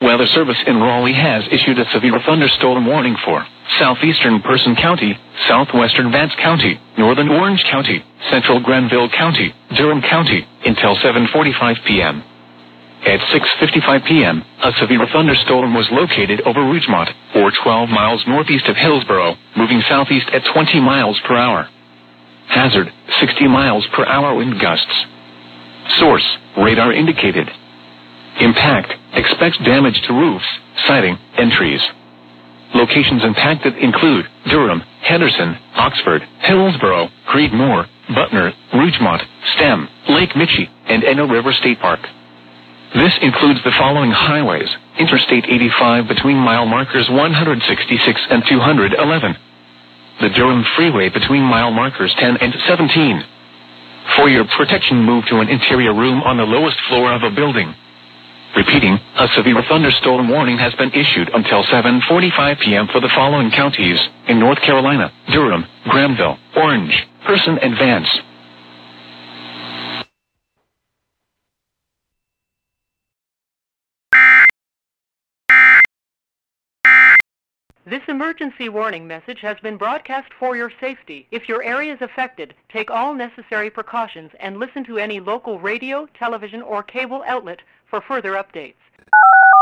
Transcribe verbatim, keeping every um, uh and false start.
Weather Service in Raleigh has issued a severe thunderstorm warning for southeastern Person County, southwestern Vance County, northern Orange County, central Granville County, Durham County, until seven forty-five p.m. At six fifty-five p.m., a severe thunderstorm was located over Ridgemont, or twelve miles northeast of Hillsboro, moving southeast at twenty miles per hour. Hazard, sixty miles per hour wind gusts. Source, radar indicated. Impact, expects damage to roofs, siding, and trees. Locations impacted include Durham, Henderson, Oxford, Hillsboro, Creedmoor, Butner, Ridgemont, Stem, Lake Michie, and Eno River State Park. This includes the following highways: Interstate eighty-five between mile markers one hundred sixty-six and two hundred eleven. The Durham Freeway between mile markers ten and seventeen. For your protection, move to an interior room on the lowest floor of a building. Repeating, a severe thunderstorm warning has been issued until seven forty-five p.m. for the following counties in North Carolina: Durham, Granville, Orange, Person, and Vance. This emergency warning message has been broadcast for your safety. If your area is affected, take all necessary precautions and listen to any local radio, television, or cable outlet for further updates.